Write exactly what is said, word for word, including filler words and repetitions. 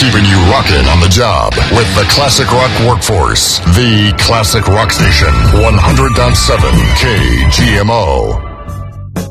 keeping you rocking on the job with the Classic Rock Workforce. The Classic Rock Station, one hundred point seven K G M O.